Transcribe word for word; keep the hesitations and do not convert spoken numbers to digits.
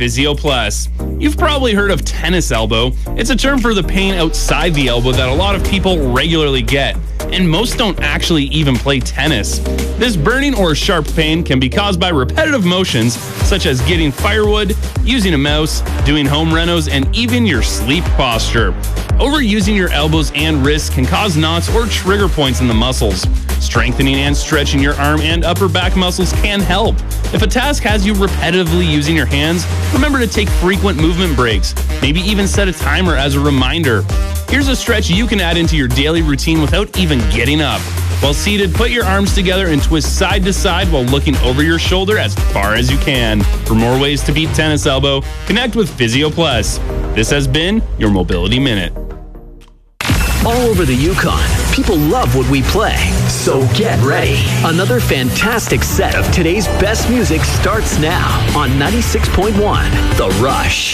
Physio Plus. You've probably heard of tennis elbow. It's a term for the pain outside the elbow that a lot of people regularly get, and most don't actually even play tennis. This burning or sharp pain can be caused by repetitive motions such as getting firewood, using a mouse, doing home renos, and even your sleep posture. Overusing your elbows and wrists can cause knots or trigger points in the muscles. Strengthening and stretching your arm and upper back muscles can help. If a task has you repetitively using your hands, remember to take frequent movement breaks. Maybe even set a timer as a reminder. Here's a stretch you can add into your daily routine without even getting up. While seated, put your arms together and twist side to side while looking over your shoulder as far as you can. For more ways to beat tennis elbow, connect with Physio Plus. This has been your Mobility Minute. All over the Yukon, people love what we play. So get ready. Another fantastic set of today's best music starts now on ninety-six point one The Rush.